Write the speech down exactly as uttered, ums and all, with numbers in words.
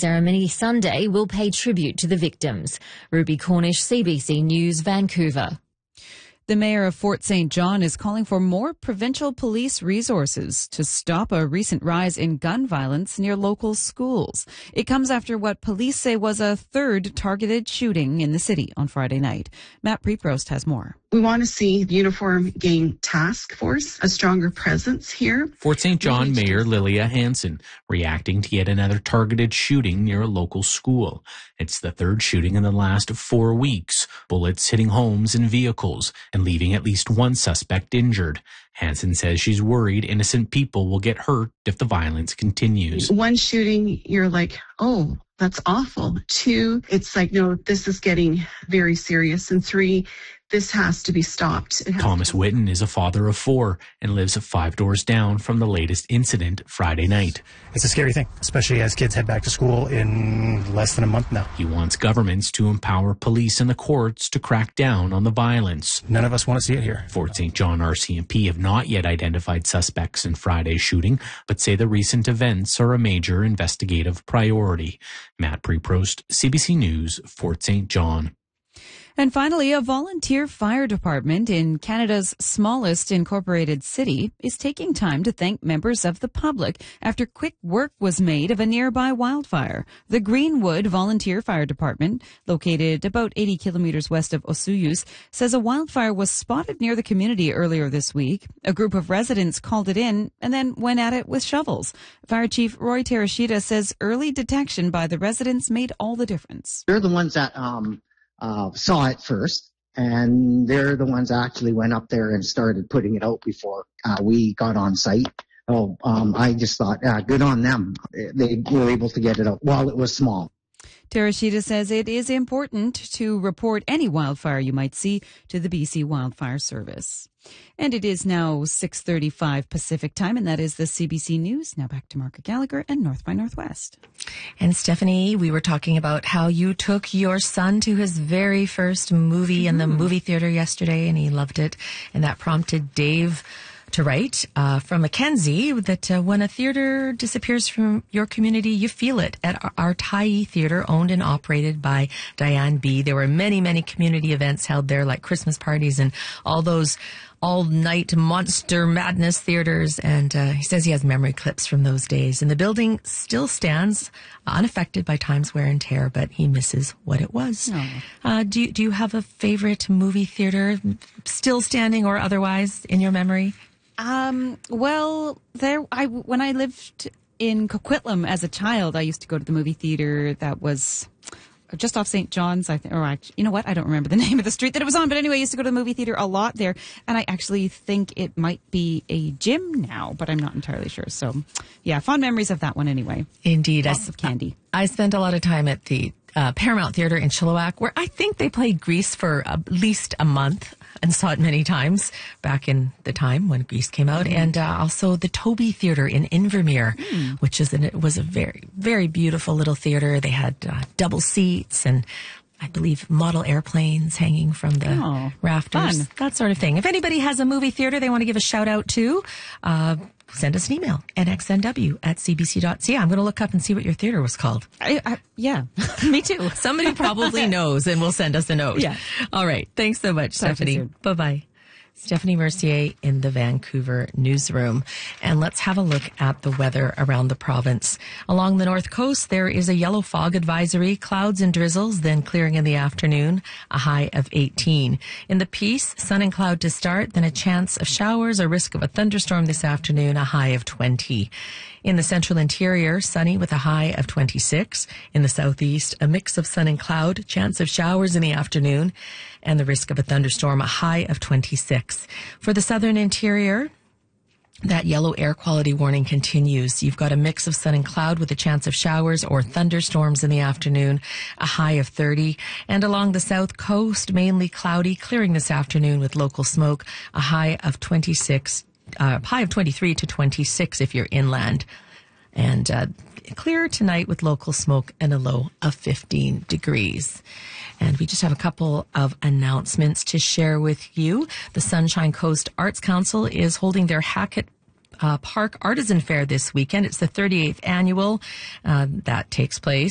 ceremony Sunday will pay tribute to the victims. Ruby Cornish, C B C News, Vancouver. The mayor of Fort Saint John is calling for more provincial police resources to stop a recent rise in gun violence near local schools. It comes after what police say was a third targeted shooting in the city on Friday night. Matt Preprost has more. We want to see the Uniform Gang Task Force, a stronger presence here. Fort Saint John Mayor Lilia Hansen reacting to yet another targeted shooting near a local school. It's the third shooting in the last four weeks, bullets hitting homes and vehicles and leaving at least one suspect injured. Hansen says she's worried innocent people will get hurt if the violence continues. One shooting, you're like, oh, that's awful. Two, it's like, no, this is getting very serious. And three, this has to be stopped. Thomas Whitten is a father of four and lives five doors down from the latest incident Friday night. It's a scary thing, especially as kids head back to school in less than a month now. He wants governments to empower police and the courts to crack down on the violence. None of us want to see it here. Fort Saint John R C M P have not yet identified suspects in Friday's shooting, but say the recent events are a major investigative priority. Matt Preprost, C B C News, Fort Saint John. And finally, a volunteer fire department in Canada's smallest incorporated city is taking time to thank members of the public after quick work was made of a nearby wildfire. The Greenwood Volunteer Fire Department, located about eighty kilometers west of Osoyoos, says a wildfire was spotted near the community earlier this week. A group of residents called it in and then went at it with shovels. Fire Chief Roy Terashita says early detection by the residents made all the difference. They're the ones that um Uh, saw it first, and they're the ones that actually went up there and started putting it out before uh, we got on site. Oh, um, I just thought, uh, good on them. They were able to get it out while it was small. Terashita says it is important to report any wildfire you might see to the B C Wildfire Service. And it is now six thirty-five Pacific time, and that is the C B C News. Now back to Margaret Gallagher and North by Northwest. And Stephanie, we were talking about how you took your son to his very first movie in the movie theater yesterday, and he loved it. And that prompted Dave to write uh, from Mackenzie that uh, when a theater disappears from your community, you feel it. At our, our Tyee Theater, owned and operated by Diane B. There were many, many community events held there, like Christmas parties and all those all-night monster madness theaters. And uh, he says he has memory clips from those days. And the building still stands unaffected by time's wear and tear, but he misses what it was. Oh. Uh, do you, do you have a favorite movie theater, still standing or otherwise, in your memory? Um, well, there, I, when I lived in Coquitlam as a child, I used to go to the movie theater that was just off Saint John's, I think, or actually, you know what? I don't remember the name of the street that it was on, but anyway, I used to go to the movie theater a lot there, and I actually think it might be a gym now, but I'm not entirely sure. So, yeah, fond memories of that one anyway. Indeed. Lots I, of candy. I spent a lot of time at the uh, Paramount Theater in Chilliwack, where I think they played Grease for at least a month, and saw it many times back in the time when Grease came out. Mm. And uh, also the Toby Theater in Invermere, mm. which is an, it was a very, very beautiful little theater. They had uh, double seats and I believe model airplanes hanging from the oh, rafters, fun. That sort of thing. If anybody has a movie theater they want to give a shout out to, uh, send us an email, n x n w at c b c dot c a. I'm going to look up and see what your theater was called. I, I, yeah, me too. Somebody probably knows and will send us a note. Yeah. All right. Thanks so much, Talk Stephanie. Bye-bye. Stephanie Mercier in the Vancouver newsroom. And let's have a look at the weather around the province. Along the north coast, there is a yellow fog advisory, clouds and drizzles, then clearing in the afternoon, a high of eighteen. In the Peace, sun and cloud to start, then a chance of showers, a risk of a thunderstorm this afternoon, a high of twenty. In the central interior, sunny with a high of twenty-six. In the southeast, a mix of sun and cloud, chance of showers in the afternoon, and the risk of a thunderstorm, a high of twenty-six. For the southern interior, that yellow air quality warning continues. You've got a mix of sun and cloud with a chance of showers or thunderstorms in the afternoon, a high of thirty. And along the south coast, mainly cloudy, clearing this afternoon with local smoke, a high of twenty-six. Uh, high of twenty-three to twenty-six if you're inland. And uh, clear tonight with local smoke and a low of fifteen degrees. And we just have a couple of announcements to share with you. The Sunshine Coast Arts Council is holding their Hackett uh, Park Artisan Fair this weekend. It's the thirty-eighth annual. Uh, that takes place